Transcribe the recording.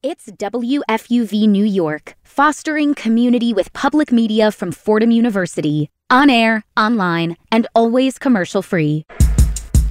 It's WFUV New York, fostering community with public media from Fordham University. On air, online, and always commercial free.